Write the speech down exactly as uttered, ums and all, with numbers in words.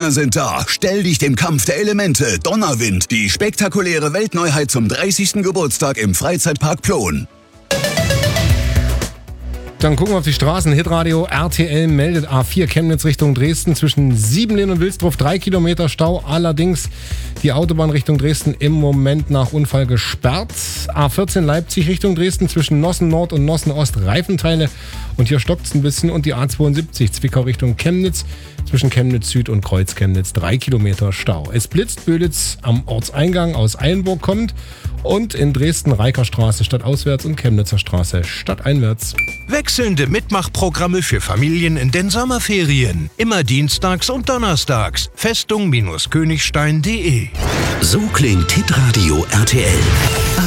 Sterne sind da. Stell dich dem Kampf der Elemente. Donnerwind. Die spektakuläre Weltneuheit zum dreißigsten Geburtstag im Freizeitpark Plon. Dann gucken wir auf die Straßen. Hitradio R T L meldet A vier Chemnitz Richtung Dresden zwischen Siebenlehn und Wilsdruff drei Kilometer Stau. Allerdings die Autobahn Richtung Dresden im Moment nach Unfall gesperrt. A vierzehn Leipzig Richtung Dresden zwischen Nossen Nord und Nossen Ost Reifenteile. Und hier stockt es ein bisschen. Und die A zweiundsiebzig Zwickau Richtung Chemnitz zwischen Chemnitz Süd und Kreuz Chemnitz drei Kilometer Stau. Es blitzt. Böditz am Ortseingang aus Eilenburg kommt. Und in Dresden Reikerstraße stadtauswärts und Chemnitzer Straße stadteinwärts. Wechselnde Mitmachprogramme für Familien in den Sommerferien. Immer dienstags und donnerstags. Festung-Königstein punkt de. So klingt Hitradio R T L.